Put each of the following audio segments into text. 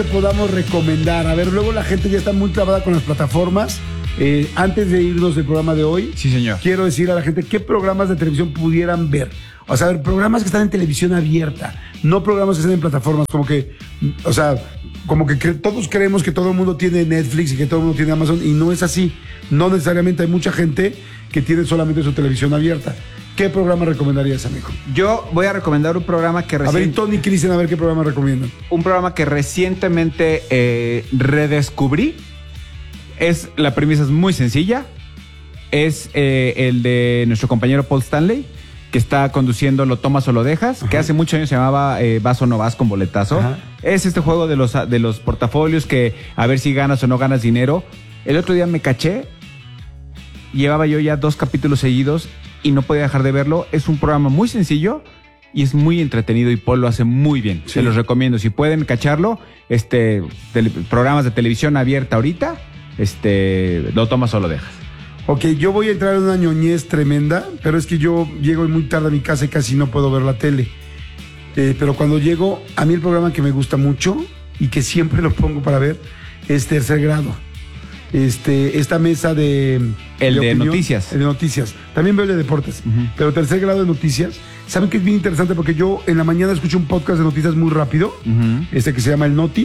podamos recomendar. A ver, luego la gente ya está muy clavada con las plataformas. Antes de irnos del programa de hoy, sí, señor, quiero decir a la gente qué programas de televisión pudieran ver. O sea, programas que están en televisión abierta, no programas que están en plataformas, como que todos creemos que todo el mundo tiene Netflix y que todo el mundo tiene Amazon, y no es así. No necesariamente, hay mucha gente que tiene solamente su televisión abierta. ¿Qué programa recomendarías, amigo? Yo voy a recomendar un programa que A ver, y Tony y Cristian, a ver qué programa recomiendan. Un programa que recientemente redescubrí. La premisa es muy sencilla. Es el de nuestro compañero Paul Stanley, que está conduciendo Lo Tomas o Lo Dejas, que hace muchos años se llamaba Vas o No Vas con boletazo. Ajá. Es este juego de los portafolios que a ver si ganas o no ganas dinero. El otro día me caché, llevaba yo ya 2 capítulos seguidos y no podía dejar de verlo. Es un programa muy sencillo y es muy entretenido y Paul lo hace muy bien. Sí. Se los recomiendo. Si pueden cacharlo, programas de televisión abierta ahorita, Lo Tomas o Lo Dejas. Ok, yo voy a entrar en una ñoñez tremenda, pero es que yo llego muy tarde a mi casa y casi no puedo ver la tele. Pero cuando llego, a mí el programa que me gusta mucho y que siempre lo pongo para ver es Tercer Grado. Esta mesa de noticias. El de noticias. También veo el de deportes, pero Tercer Grado de noticias. ¿Saben qué es bien interesante? Porque yo en la mañana escucho un podcast de noticias muy rápido, que se llama El Noti,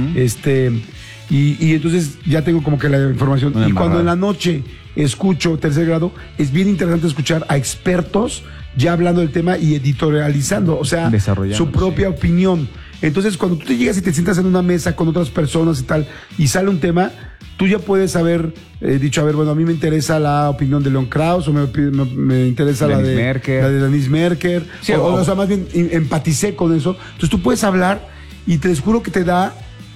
y entonces ya tengo como que la información. Y cuando en la noche escucho Tercer Grado, es bien interesante escuchar a expertos ya hablando del tema y editorializando, o sea, su propia opinión. Entonces, cuando tú te llegas y te sientas en una mesa con otras personas y tal, y sale un tema, tú ya puedes haber dicho, a ver, bueno, a mí me interesa la opinión de Leon Krauss, o me interesa la de Denise Merker, sí, o sea, más bien empaticé con eso. Entonces tú puedes hablar y te juro que te da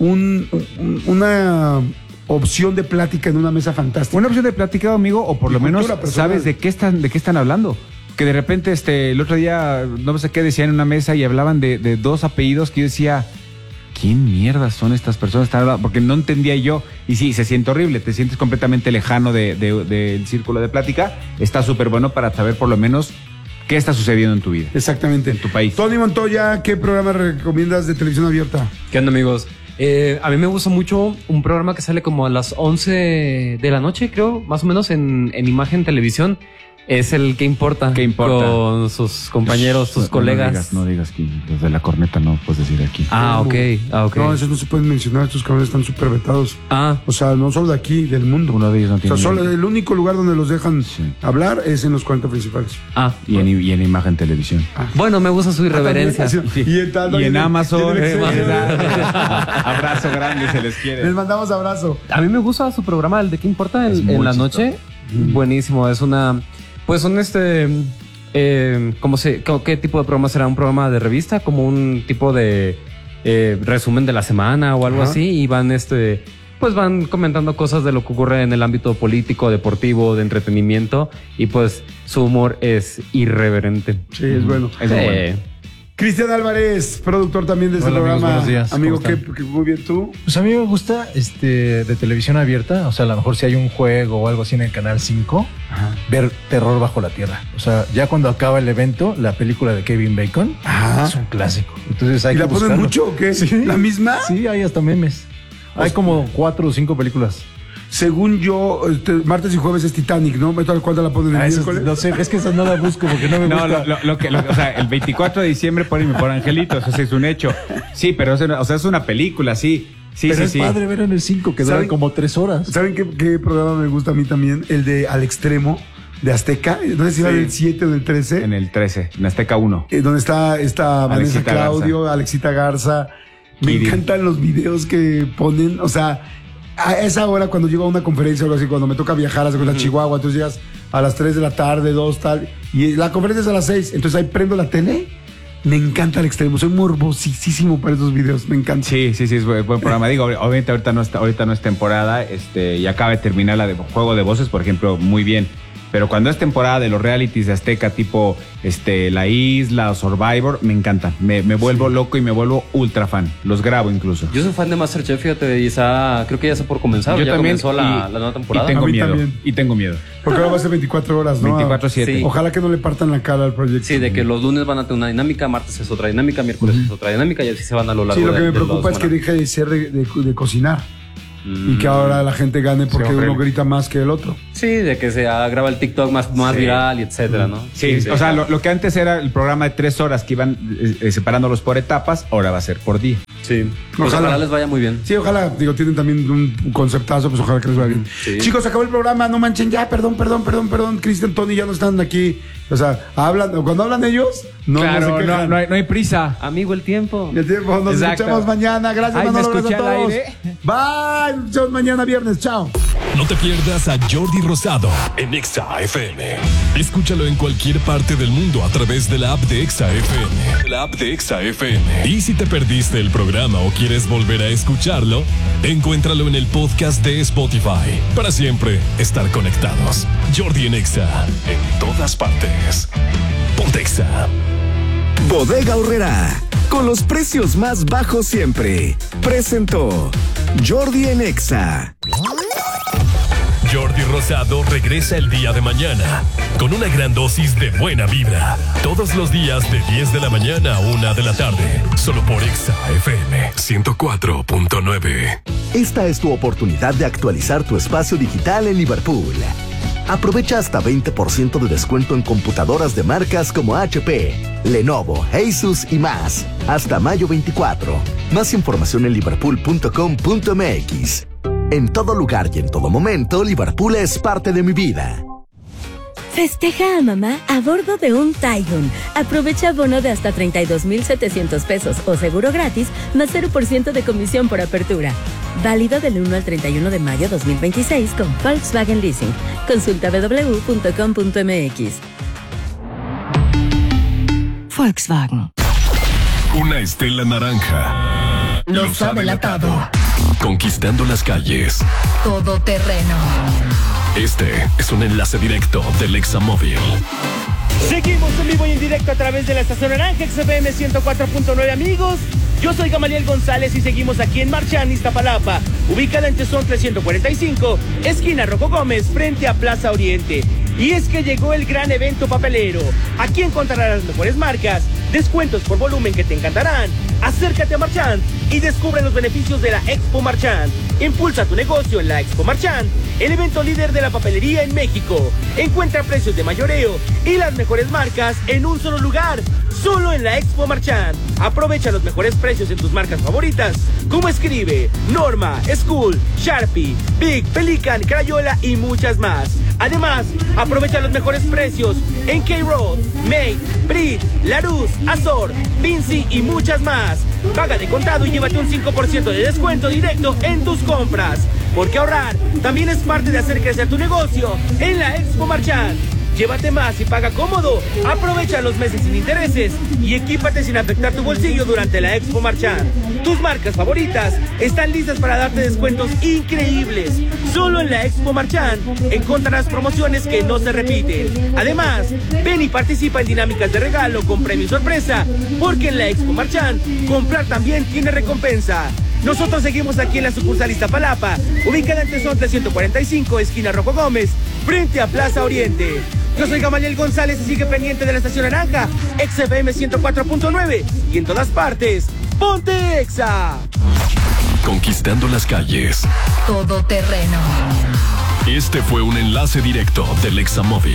una opción de plática en una mesa fantástica. Una opción de plática, amigo, o por lo menos sabes de qué están hablando. Que de repente el otro día, no sé qué decían en una mesa y hablaban de 2 apellidos que yo decía, ¿quién mierda son estas personas? Porque no entendía yo. Y sí, se siente horrible, te sientes completamente lejano del círculo de plática. Está súper bueno para saber por lo menos qué está sucediendo en tu vida. Exactamente. En tu país. Tony Montoya, ¿qué programa recomiendas de televisión abierta? ¿Qué onda, amigos? A mí me gusta mucho un programa que sale como a las 11 de la noche, creo, más o menos en Imagen Televisión. Es el ¿Qué importa? ¿Qué importa? Con sus compañeros, sus colegas. No digas que los de la corneta no puedes decir aquí. Ok. No, esos no se pueden mencionar, estos cabrones están súper vetados. O sea, no solo de aquí, del mundo. Uno de ellos no tiene. O sea, solo el único lugar donde los dejan hablar es en los 40 principales. Y en Imagen Televisión. Bueno, me gusta su irreverencia. Y en Amazon. Abrazo grande, se les quiere. Les mandamos abrazo. A mí me gusta su programa, el de ¿Qué importa? En la noche. Buenísimo, es una... Pues son ¿qué tipo de programa será? ¿Un programa de revista? ¿Como un tipo de resumen de la semana o algo así? Y van pues van comentando cosas de lo que ocurre en el ámbito político, deportivo, de entretenimiento. Y pues su humor es irreverente. Sí, es bueno. Es bueno. Cristian Álvarez, productor también de este programa. Buenos días. Amigo, ¿qué muy bien tú? Pues a mí me gusta de televisión abierta. O sea, a lo mejor si hay un juego o algo así en el Canal 5, ver Terror bajo la tierra. O sea, ya cuando acaba el evento, la película de Kevin Bacon es un clásico. Entonces hay ¿Y que la ponen buscarlo. mucho o qué? ¿Sí? ¿La misma? Sí, hay hasta memes. Hay como 4 o 5 películas. Según yo, martes y jueves es Titanic, ¿no? ¿Cuándo la ponen el miércoles? No sé, es que esa no la busco porque no me gusta. O sea, el 24 de diciembre ponen por Angelitos, ese es un hecho. Sí, pero es una película, sí. Pero es padre ver en el 5, que duran como 3 horas. ¿Saben qué programa me gusta a mí también? El de Al Extremo, de Azteca. No sé si va del 7 o del 13. En el 13, en Azteca 1. Donde está Vanessa Claudio, Garza. Alexita Garza. Me encantan los videos que ponen, o sea... A esa hora cuando llego a una conferencia o algo así, cuando me toca viajar a Chihuahua, entonces llegas a las 3 de la tarde, 2, tal, y la conferencia es a las 6, entonces ahí prendo la tele, me encanta Al Extremo, soy morbosísimo para esos videos, me encanta. Sí, es buen programa. Digo, obviamente ahorita no es temporada, y acaba de terminar la de Juego de Voces, por ejemplo, muy bien. Pero cuando es temporada de los realities de Azteca, tipo La Isla o Survivor, me encantan. Me vuelvo loco y me vuelvo ultra fan. Los grabo incluso. Yo soy fan de MasterChef, fíjate, y creo que ya está por comenzar. Yo ya también, comenzó la nueva temporada. Y tengo miedo. Porque ahora va a ser 24 horas, ¿no? 24/7. Sí. Ojalá que no le partan la cara al proyecto. Sí, de que los lunes van a tener una dinámica, martes es otra dinámica, miércoles es otra dinámica y así se van a lo largo. Sí, lo que me preocupa es que deje de ser de cocinar. Y que ahora la gente gane porque uno grita más que el otro. Sí, de que se graba el TikTok más viral y etcétera, ¿no? Sí, o sea, lo que antes era el programa de 3 horas que iban separándolos por etapas, ahora va a ser por día. Sí. Ojalá les vaya muy bien. Sí, ojalá, tienen también un conceptazo, pues ojalá que les vaya bien. Sí. Chicos, acabó el programa, no manchen ya, perdón. Cristian, Tony ya no están aquí. O sea, cuando hablan ellos, no hay prisa. Amigo, el tiempo. Nos escuchamos mañana. Gracias, Manolo, gracias a todos. Bye, nos vemos mañana viernes, chao. No te pierdas a Jordi Rosado en Exa FM. Escúchalo en cualquier parte del mundo a través de la app de Exa FM. Y si te perdiste el programa o quieres volver a escucharlo, encuéntralo en el podcast de Spotify. Para siempre estar conectados. Jordi en Exa, en todas partes. Ponte Exa. Bodega Aurrerá, con los precios más bajos siempre. Presentó Jordi en Exa. Jordi Rosado regresa el día de mañana con una gran dosis de buena vibra. Todos los días de 10 de la mañana a 1 de la tarde. Solo por Exa FM 104.9. Esta es tu oportunidad de actualizar tu espacio digital en Liverpool. Aprovecha hasta 20% de descuento en computadoras de marcas como HP, Lenovo, Asus y más. Hasta mayo 24. Más información en liverpool.com.mx. En todo lugar y en todo momento, Liverpool es parte de mi vida. Festeja a mamá a bordo de un Taigun. Aprovecha bono de hasta 32,700 pesos o seguro gratis, más 0% de comisión por apertura. Válido del 1 al 31 de mayo 2026 con Volkswagen Leasing. Consulta www.com.mx. Volkswagen. Una estela naranja. Los ha delatado. Conquistando las calles. Todoterreno. Este es un enlace directo del Examóvil. Seguimos en vivo y en directo a través de la estación naranja XFM 104.9, amigos. Yo soy Gamaliel González y seguimos aquí en Marchán, Iztapalapa, ubicada en Tesón 345, esquina Rocco Gómez, frente a Plaza Oriente. Y es que llegó el gran evento papelero. Aquí encontrarás las mejores marcas, descuentos por volumen que te encantarán. Acércate a Marchand y descubre los beneficios de la Expo Marchand. Impulsa tu negocio en la Expo Marchand, el evento líder de la papelería en México. Encuentra precios de mayoreo y las mejores marcas en un solo lugar, solo en la Expo Marchand. Aprovecha los mejores precios en tus marcas favoritas, como Escribe, Norma, School, Sharpie, Big, Pelican, Crayola y muchas más. Además, aprovecha los mejores precios en K-Road, May, Brit, Larousse, Azor, Vinci y muchas más. Paga de contado y llévate un 5% de descuento directo en tus compras. Porque ahorrar también es parte de hacer crecer tu negocio en la Expo Marchand. Llévate más y paga cómodo. Aprovecha los meses sin intereses y equípate sin afectar tu bolsillo durante la Expo Marchand. Tus marcas favoritas están listas para darte descuentos increíbles. Solo en la Expo Marchand encontrarás promociones que no se repiten. Además, ven y participa en dinámicas de regalo con premio sorpresa, porque en la Expo Marchand comprar también tiene recompensa. Nosotros seguimos aquí en la sucursal Iztapalapa, ubicada en Tesón 345, esquina Rocco Gómez, frente a Plaza Oriente. Yo soy Gamaliel González y sigue pendiente de la estación naranja, XFM 104.9, y en todas partes, ¡ponte Exa! Conquistando las calles. Todoterreno. Este fue un enlace directo del Examóvil.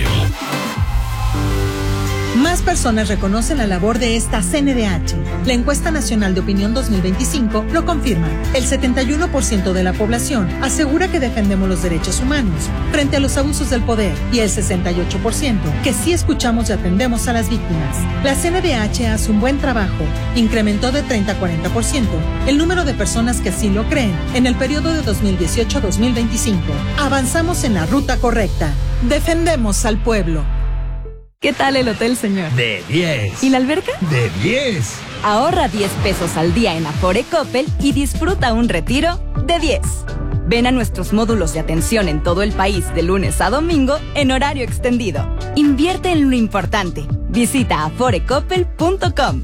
Más personas reconocen la labor de esta CNDH. La encuesta nacional de opinión 2025 lo confirma. El 71% de la población asegura que defendemos los derechos humanos frente a los abusos del poder y el 68% que sí escuchamos y atendemos a las víctimas. La CNDH hace un buen trabajo. Incrementó de 30 a 40% el número de personas que así lo creen en el periodo de 2018 a 2025. Avanzamos en la ruta correcta. Defendemos al pueblo. ¿Qué tal el hotel, señor? De 10. ¿Y la alberca? De 10. Ahorra 10 pesos al día en Afore Coppel y disfruta un retiro de 10. Ven a nuestros módulos de atención en todo el país de lunes a domingo en horario extendido. Invierte en lo importante. Visita aforecoppel.com.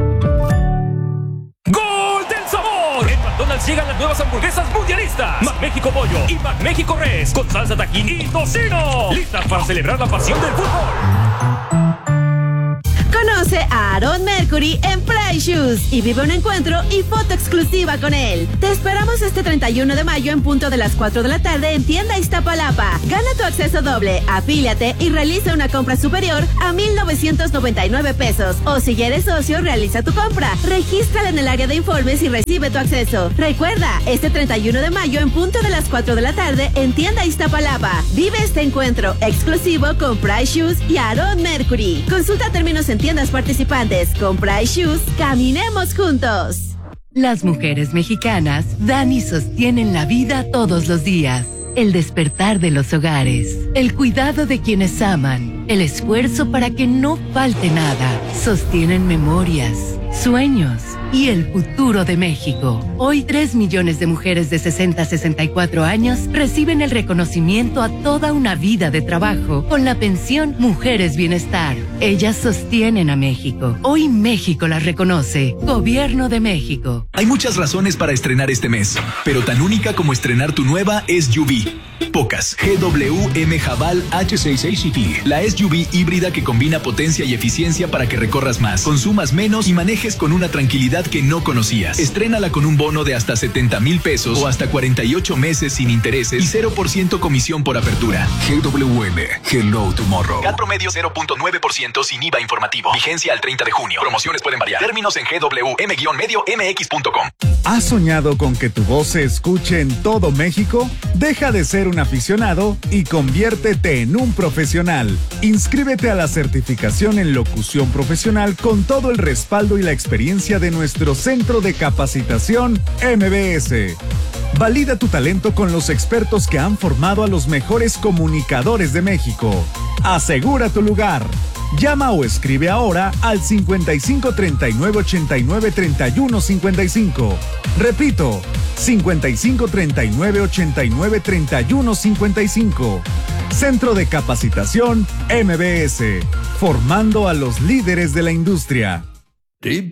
¡Gol del sabor! En McDonald's llegan las nuevas hamburguesas mundialistas. McMéxico Pollo y McMéxico Res con salsa tajín y tocino. Listas para celebrar la pasión del fútbol. Conoce a Aaron Mercury en Price Shoes y vive un encuentro y foto exclusiva con él. Te esperamos este 31 de mayo en punto de las 4 de la tarde en Tienda Iztapalapa. Gana tu acceso doble, afíliate y realiza una compra superior a 1,999 pesos. O si ya eres socio, realiza tu compra. Regístrala en el área de informes y recibe tu acceso. Recuerda, este 31 de mayo en punto de las 4 de la tarde en Tienda Iztapalapa. Vive este encuentro exclusivo con Price Shoes y Aaron Mercury. Consulta términos en tiendas participantes. Con Price Shoes, caminemos juntos. Las mujeres mexicanas dan y sostienen la vida todos los días. El despertar de los hogares, el cuidado de quienes aman, el esfuerzo para que no falte nada. Sostienen memorias, sueños y el futuro de México. Hoy 3 millones de mujeres de 60 a 64 años reciben el reconocimiento a toda una vida de trabajo con la pensión Mujeres Bienestar. Ellas sostienen a México. Hoy México las reconoce. Gobierno de México. Hay muchas razones para estrenar este mes, pero tan única como estrenar tu nueva SUV. Pocas. GWM Haval H66 la SUV híbrida que combina potencia y eficiencia para que recorras más, consumas menos y manejes con una tranquilidad que no conocías. Estrénala con un bono de hasta 70,000 pesos o hasta 48 meses sin intereses y 0% comisión por apertura. GWM, Hello Tomorrow. CAT promedio 0.9% sin IVA informativo. Vigencia al 30 de junio. Promociones pueden variar. Términos en GWM-MX.com. ¿Has soñado con que tu voz se escuche en todo México? Deja de ser un aficionado y conviértete en un profesional. Inscríbete a la certificación en locución profesional con todo el respaldo y la experiencia de nuestro Centro de Capacitación MBS. Valida tu talento con los expertos que han formado a los mejores comunicadores de México. Asegura tu lugar. Llama o escribe ahora al 55 39 89 31 55. Repito, 55 39 89 31 55. Centro de Capacitación MBS, formando a los líderes de la industria.